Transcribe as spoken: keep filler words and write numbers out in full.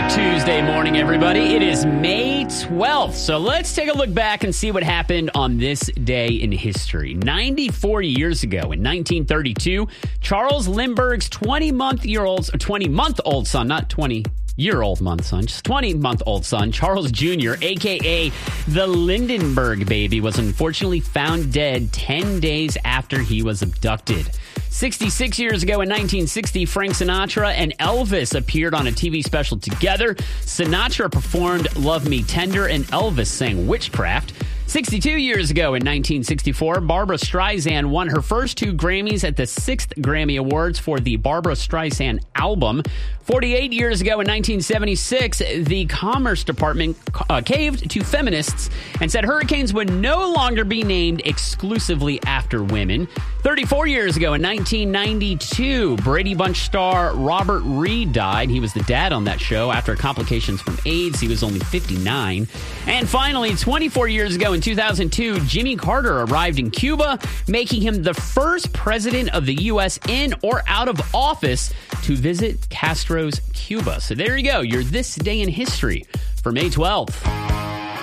Tuesday morning, everybody. It is May twelfth. So let's take a look back and see what happened on this day in history. ninety-four years ago, in nineteen thirty-two, Charles Lindbergh's twenty-month-year-old, twenty-month-old son, not twenty-year-old month son, just twenty-month-old son, Charles Junior, a k a the Lindenberg baby, was unfortunately found dead ten days after he was abducted. sixty-six years ago in nineteen sixty, Frank Sinatra and Elvis appeared on a T V special together. Sinatra performed Love Me Tender and Elvis sang Witchcraft. sixty-two years ago in nineteen sixty-four, Barbra Streisand won her first two Grammys at the sixth Grammy Awards for the Barbra Streisand album. forty-eight years ago in nineteen seventy-six, the Commerce Department uh, caved to feminists and said hurricanes would no longer be named exclusively after women. thirty-four years ago in nineteen ninety-two, Brady Bunch star Robert Reed died. He was the dad on that show after complications from AIDS. He was only fifty-nine. And finally, twenty-four years ago in two thousand two, Jimmy Carter arrived in Cuba, making him the first president of the U S in or out of office to visit Castro's Cuba. So there you go. You're this day in history for May twelfth.